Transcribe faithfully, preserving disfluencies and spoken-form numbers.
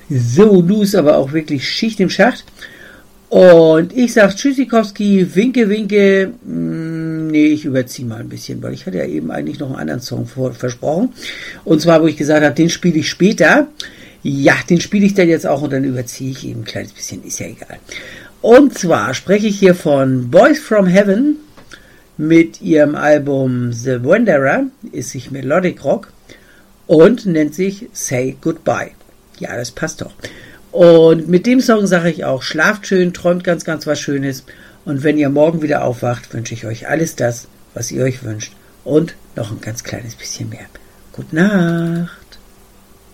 So, du ist aber auch wirklich Schicht im Schacht. Und ich sag Tschüssikowski, winke, winke. Nee, ich überziehe mal ein bisschen, weil ich hatte ja eben eigentlich noch einen anderen Song vor, versprochen. Und zwar, wo ich gesagt habe, den spiele ich später. Ja, den spiele ich dann jetzt auch und dann überziehe ich eben ein kleines bisschen, ist ja egal. Und zwar spreche ich hier von Boys from Heaven mit ihrem Album The Wanderer, ist sich Melodic Rock und nennt sich Say Goodbye. Ja, das passt doch. Und mit dem Song sage ich auch, schlaft schön, träumt ganz, ganz was Schönes. Und wenn ihr morgen wieder aufwacht, wünsche ich euch alles das, was ihr euch wünscht. Und noch ein ganz kleines bisschen mehr. Gute Nacht.